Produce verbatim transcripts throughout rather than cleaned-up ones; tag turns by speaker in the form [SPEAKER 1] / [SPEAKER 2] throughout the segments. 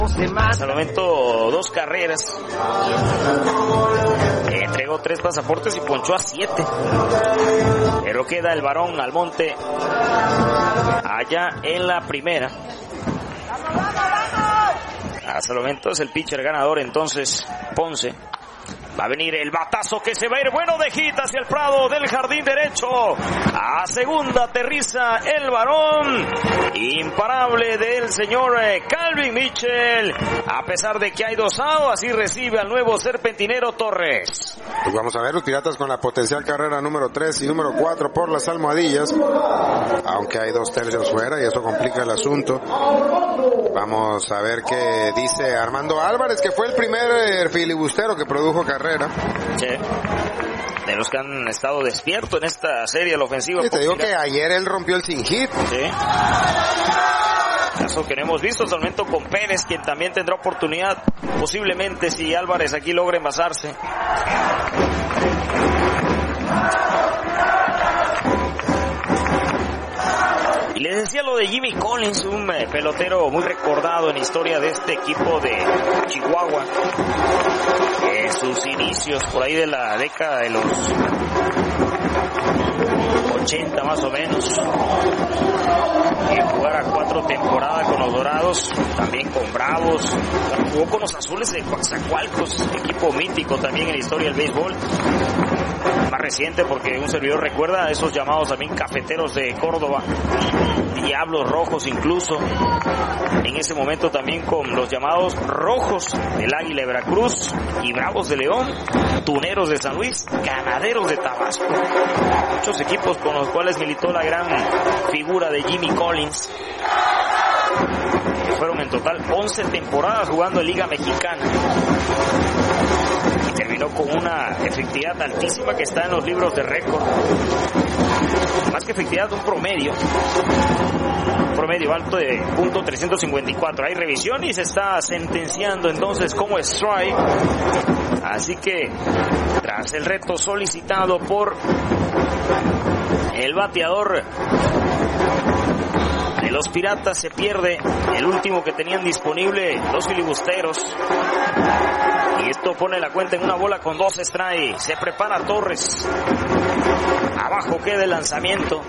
[SPEAKER 1] Hasta el momento dos carreras, entregó tres pasaportes y ponchó a siete, pero queda el varón Almonte allá en la primera. Hasta el momento es el pitcher ganador entonces Ponce. Va a venir el batazo que se va a ir bueno de hit hacia el prado del jardín derecho. A segunda aterriza el varón. Imparable del señor Calvin Mitchell. A pesar de que hay dos outs, así recibe al nuevo serpentinero Torres.
[SPEAKER 2] Pues vamos a ver los Piratas con la potencial carrera número tres y número cuatro por las almohadillas. Aunque hay dos tercios fuera y eso complica el asunto. Vamos a ver qué dice Armando Álvarez, que fue el primer filibustero que produjo carrera.
[SPEAKER 1] Sí. De los que han estado despiertos en esta serie, la ofensiva.
[SPEAKER 2] Sí, te digo que ayer él rompió el sin hit.
[SPEAKER 1] Sí. Caso que no hemos visto hasta el momento con Pérez, quien también tendrá oportunidad, posiblemente si Álvarez aquí logra envasarse. Y les decía lo de Jimmy Collins, un eh, pelotero muy recordado en la historia de este equipo de Chihuahua. En sus inicios, por ahí de la década de los ochenta más o menos. Que jugara cuatro temporadas con los Dorados, también con Bravos. Jugó con los Azules de Coatzacoalcos, equipo mítico también en la historia del béisbol. Más reciente porque un servidor recuerda a esos llamados también Cafeteros de Córdoba, Diablos Rojos incluso, en ese momento también con los llamados Rojos del Águila de Veracruz y Bravos de León, Tuneros de San Luis, Ganaderos de Tabasco. Muchos equipos con los cuales militó la gran figura de Jimmy Collins. Fueron en total once temporadas jugando en Liga Mexicana. Terminó con una efectividad altísima que está en los libros de récord. Más que efectividad, un promedio. Un promedio alto de punto trescientos cincuenta y cuatro. Hay revisión y se está sentenciando entonces como strike. Así que, tras el reto solicitado por el bateador de los Piratas, se pierde el último que tenían disponible los filibusteros. Y esto pone la cuenta en una bola con dos strikes. Se prepara Torres. Abajo queda el lanzamiento.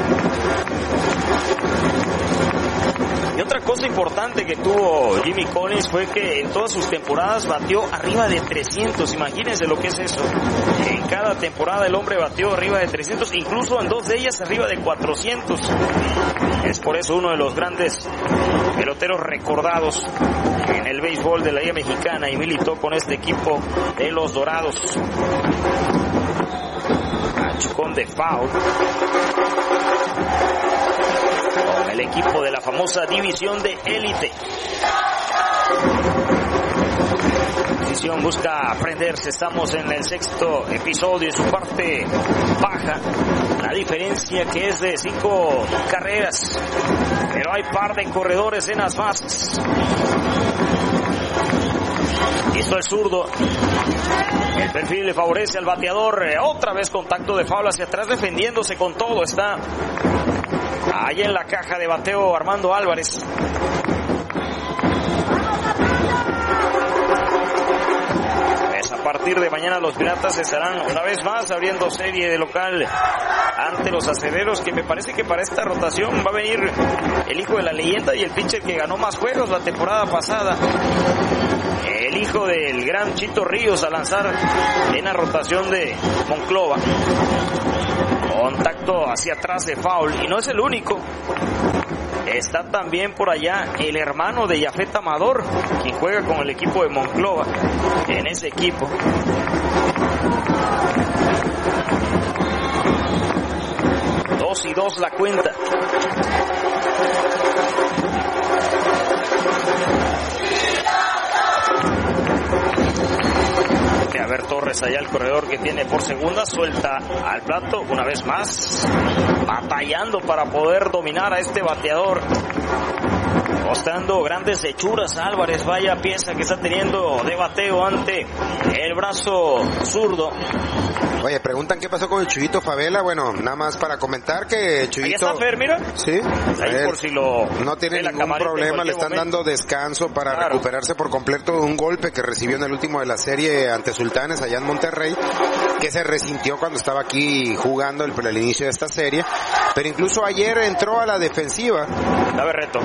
[SPEAKER 1] Y otra cosa importante que tuvo Jimmy Collins fue que en todas sus temporadas batió arriba de trescientos. Imagínense lo que es eso. En cada temporada el hombre batió arriba de trescientos, incluso en dos de ellas arriba de cuatrocientos. Es por eso uno de los grandes peloteros recordados en el béisbol de la Liga Mexicana y militó con este equipo de los Dorados. Machucón de foul. Con el equipo de la famosa división de élite. División busca aprenderse. Estamos en el sexto episodio, en su parte baja. La diferencia que es de cinco carreras. Pero hay par de corredores en las bases. Listo el zurdo. El perfil le favorece al bateador. Otra vez contacto de foul hacia atrás, defendiéndose con todo. Está ahí en la caja de bateo Armando Álvarez. Pues a partir de mañana los Piratas estarán una vez más abriendo serie de local ante los Acereros, que me parece que para esta rotación va a venir el hijo de la leyenda y el pitcher que ganó más juegos la temporada pasada, el hijo del gran Chito Ríos, a lanzar en la rotación de Monclova. Contacto hacia atrás de foul, y no es el único. Está también por allá el hermano de Yafet Amador, quien juega con el equipo de Monclova en ese equipo. Dos y dos la cuenta. A ver Torres allá, el corredor que tiene por segunda, suelta al plato una vez más, batallando para poder dominar a este bateador. Mostrando grandes hechuras Álvarez, vaya pieza que está teniendo de bateo ante el brazo zurdo.
[SPEAKER 2] Oye, preguntan qué pasó con el Chuyito Favela. Bueno, nada más para comentar que Chuyito...
[SPEAKER 1] Ahí está Fer, mira.
[SPEAKER 2] Sí.
[SPEAKER 1] Ahí por si lo...
[SPEAKER 2] No tiene ningún problema, le están momento. dando descanso para claro. recuperarse por completo de un golpe que recibió en el último de la serie ante Sultanes allá en Monterrey, que se resintió cuando estaba aquí jugando el, el inicio de esta serie. Pero incluso ayer entró a la defensiva.
[SPEAKER 1] Dame reto.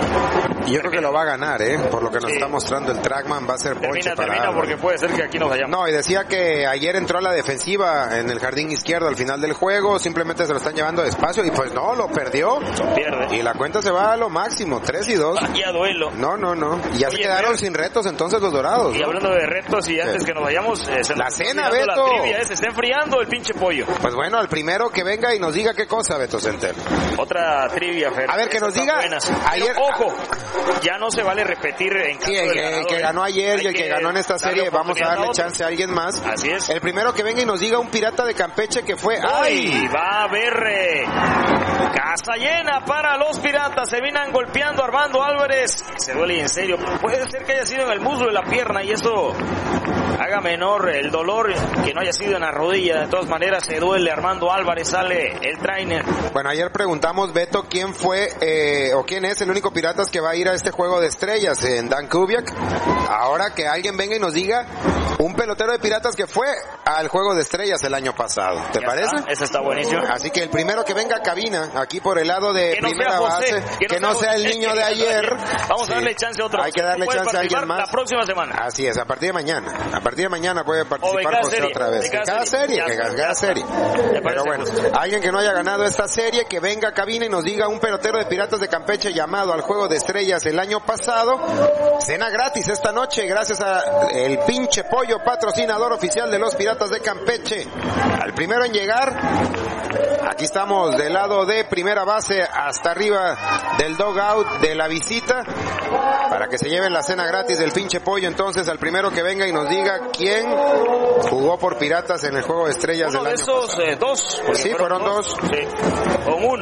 [SPEAKER 2] Y yo creo que lo va a ganar, ¿eh? Por lo que nos sí. está mostrando el Trackman, va a ser
[SPEAKER 1] termina,
[SPEAKER 2] ponche para...
[SPEAKER 1] Termina, porque puede ser que aquí nos vayamos.
[SPEAKER 2] No, y decía que ayer entró a la defensiva en el jardín izquierdo al final del juego, simplemente se lo están llevando despacio y pues no, lo perdió.
[SPEAKER 1] Lo pierde.
[SPEAKER 2] Y la cuenta se va a lo máximo, tres y dos.
[SPEAKER 1] Vaya duelo.
[SPEAKER 2] No, no, no. Y ya Oye, se quedaron pero... sin retos entonces los Dorados.
[SPEAKER 1] Y ¿no? hablando de retos y antes sí. que nos vayamos, eh, se
[SPEAKER 2] la
[SPEAKER 1] nos
[SPEAKER 2] cena, Beto.
[SPEAKER 1] La trivia, eh, se está enfriando el pinche pollo.
[SPEAKER 2] Pues bueno, al primero que venga y nos diga qué cosa, Beto Center.
[SPEAKER 1] Otra trivia, Fer.
[SPEAKER 2] A ver, que nos diga.
[SPEAKER 1] Ayer, pero, ojo, ya no se vale repetir en
[SPEAKER 2] sí, el, el que ganó ayer y el que, que ganó en esta serie, vamos a darle a chance a alguien más.
[SPEAKER 1] Así es.
[SPEAKER 2] El primero que venga y nos diga un pirata de Campeche que fue...
[SPEAKER 1] ¡Ay! Va a haber eh, casa llena para los piratas. Se vienen golpeando Armando Álvarez. Se duele en serio. Puede ser que haya sido en el muslo de la pierna y eso haga menor el dolor, que no haya sido en la rodilla. De todas maneras se duele Armando Álvarez, sale el trainer.
[SPEAKER 2] Bueno, ayer preguntamos, Beto, quién fue eh, o quién es el único Piratas que va a ir a este juego de estrellas en Dan Kubiak. Ahora que alguien venga y nos diga un pelotero de Piratas que fue al juego de estrellas el año pasado. ¿Te
[SPEAKER 1] ya
[SPEAKER 2] parece?
[SPEAKER 1] Está, ese está buenísimo.
[SPEAKER 2] Así que el primero que venga a cabina, aquí por el lado de
[SPEAKER 1] que no
[SPEAKER 2] primera
[SPEAKER 1] José,
[SPEAKER 2] base, que,
[SPEAKER 1] que
[SPEAKER 2] no,
[SPEAKER 1] no
[SPEAKER 2] sea el niño de ayer.
[SPEAKER 1] Vamos
[SPEAKER 2] sí.
[SPEAKER 1] a darle chance a otro.
[SPEAKER 2] Hay que darle chance a alguien más.
[SPEAKER 1] La próxima semana.
[SPEAKER 2] Así es, a partir de mañana. A partir de mañana puede participar José
[SPEAKER 1] serie,
[SPEAKER 2] otra vez.
[SPEAKER 1] De cada,
[SPEAKER 2] cada serie,
[SPEAKER 1] serie,
[SPEAKER 2] que cada serie. Pero bueno, alguien que no haya ganado esta serie, que venga a cabina y nos diga un pelotero de Piratas de Campeche llamado al juego de estrellas el año pasado. Cena gratis esta noche gracias a el pinche pollo, patrocinador oficial de los Piratas de Campeche. Al primero en llegar, aquí estamos del lado de primera base hasta arriba del dugout de la visita, para que se lleven la cena gratis del pinche pollo. Entonces al primero que venga y nos diga quién jugó por Piratas en el juego de estrellas
[SPEAKER 1] uno
[SPEAKER 2] del
[SPEAKER 1] de
[SPEAKER 2] año
[SPEAKER 1] esos eh, dos.
[SPEAKER 2] Sí, fueron dos.
[SPEAKER 1] dos. Sí, con uno.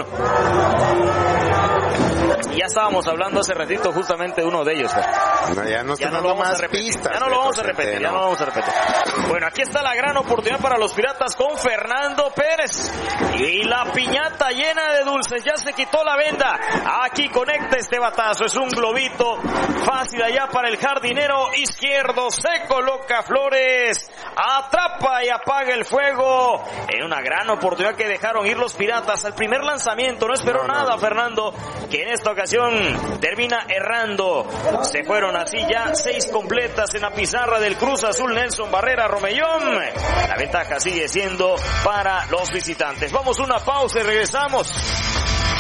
[SPEAKER 1] Y ya estábamos hablando hace ratito justamente de uno de ellos.
[SPEAKER 2] No, ya no,
[SPEAKER 1] ya no
[SPEAKER 2] lo
[SPEAKER 1] vamos
[SPEAKER 2] más
[SPEAKER 1] a repetir.
[SPEAKER 2] pistas.
[SPEAKER 1] Ya no lo vamos a repetir, ya no lo vamos a repetir. Bueno, aquí está la gran oportunidad para los Piratas con Fernando Pérez. Y la piñata llena de dulces. Ya se quitó la venda. Aquí conecta este batazo. Es un globito fácil allá para el jardinero izquierdo. Se coloca Flores. Atrapa y apaga el fuego. En una gran oportunidad que dejaron ir los Piratas al primer lanzamiento. No esperó no, nada, no. Fernando, que en esta ocasión termina errando. Se fueron así ya seis completas en la pizarra del Cruz Azul Nelson Barrera Romellón. La ventaja sigue siendo para los visitantes. Vamos a una pausa y regresamos.